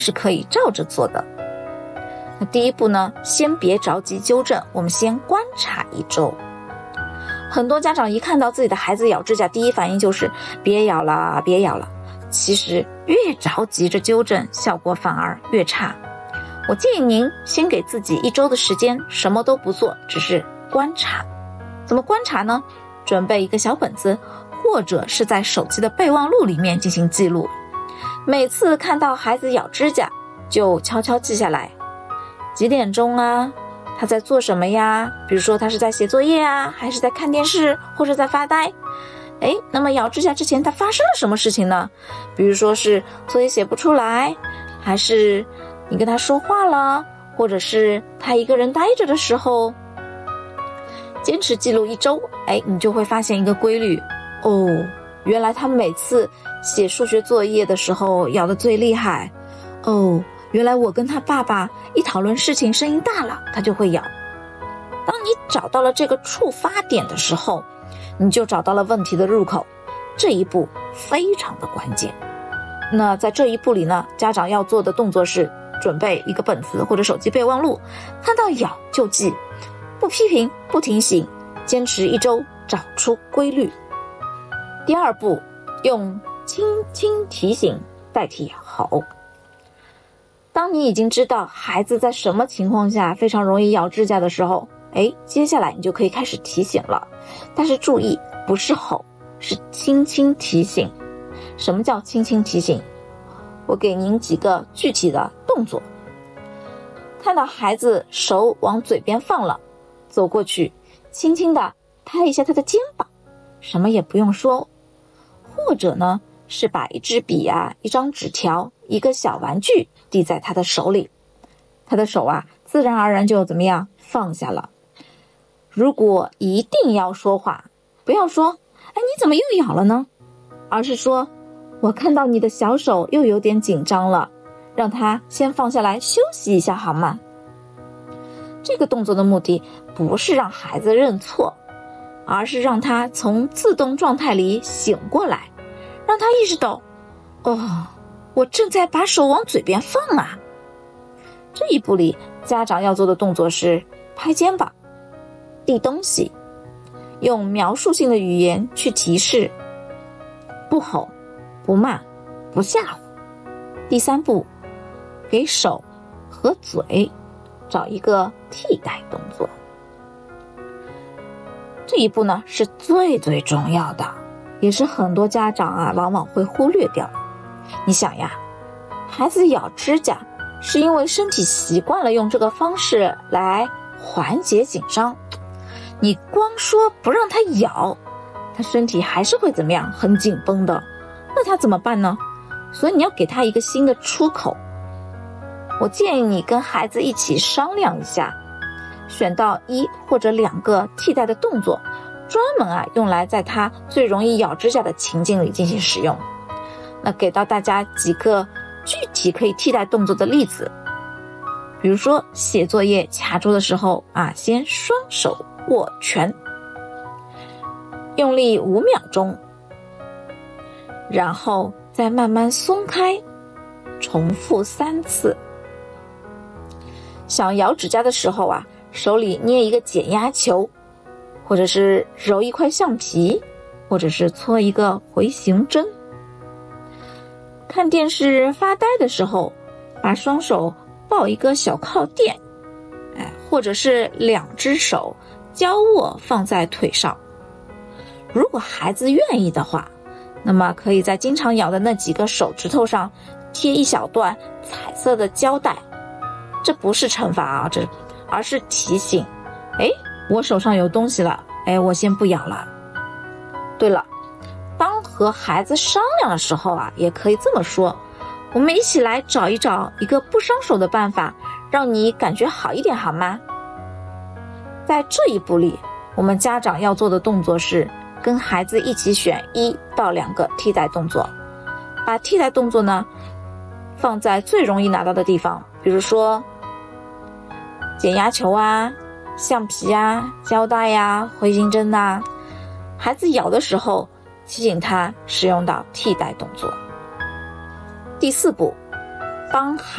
是可以照着做的。那第一步呢，先别着急纠正，我们先观察1周。很多家长一看到自己的孩子咬指甲，第一反应就是别咬了，别咬了。其实越着急着纠正，效果反而越差。我建议您先给自己1周的时间，什么都不做，只是观察。怎么观察呢？准备一个小本子，或者是在手机的备忘录里面进行记录。每次看到孩子咬指甲，就悄悄记下来，几点钟啊？他在做什么呀？比如说他是在写作业啊，还是在看电视，或者在发呆？那么咬指甲之前他发生了什么事情呢？比如说是作业写不出来，还是你跟他说话了，或者是他一个人待着的时候。坚持记录1周，你就会发现一个规律原来他每次写数学作业的时候咬得最厉害。原来我跟他爸爸一讨论事情声音大了，他就会咬。当你找到了这个触发点的时候，你就找到了问题的入口，这一步非常的关键。那在这一步里呢，家长要做的动作是准备一个本子或者手机备忘录，看到咬就记，不批评，不提醒，坚持1周，找出规律。第二步，用轻轻提醒代替吼。当你已经知道孩子在什么情况下非常容易咬指甲的时候，接下来你就可以开始提醒了。但是注意，不是吼，是轻轻提醒。什么叫轻轻提醒？我给您几个具体的动作。看到孩子手往嘴边放了，走过去，轻轻地拍一下他的肩膀，什么也不用说。或者呢，是把一支笔啊、一张纸条、一个小玩具递在他的手里，他的手啊，自然而然就怎么样放下了。如果一定要说话，不要说你怎么又咬了呢？而是说，我看到你的小手又有点紧张了，让他先放下来休息一下好吗？这个动作的目的不是让孩子认错，而是让他从自动状态里醒过来，让他意识到我正在把手往嘴边放啊。这一步里，家长要做的动作是拍肩膀、递东西，用描述性的语言去提示，不吼、不骂、不吓唬。第三步，给手和嘴找一个替代动作。这一步呢，是最最重要的，也是很多家长往往会忽略掉。你想呀，孩子咬指甲是因为身体习惯了用这个方式来缓解紧张，你光说不让他咬，他身体还是会怎么样，很紧绷的，那他怎么办呢？所以你要给他一个新的出口。我建议你跟孩子一起商量一下，选到1或者2个替代的动作，专门用来在他最容易咬指甲的情境里进行使用。那给到大家几个具体可以替代动作的例子，比如说写作业卡住的时候先双手握拳，用力5秒钟，然后再慢慢松开，重复3次。想咬指甲的时候手里捏一个减压球，或者是揉一块橡皮，或者是搓一个回形针。看电视发呆的时候，把双手抱一个小靠垫，或者是2只手交握放在腿上。如果孩子愿意的话，那么可以在经常咬的那几个手指头上贴一小段彩色的胶带。这不是惩罚而是提醒，我手上有东西了，我先不咬了。对了，当和孩子商量的时候也可以这么说，我们一起来找一个不伤手的办法，让你感觉好一点好吗？在这一步里，我们家长要做的动作是跟孩子一起选1到2个替代动作，把替代动作呢放在最容易拿到的地方，比如说减压球橡皮胶带回形针孩子咬的时候提醒他使用到替代动作。第4步，当孩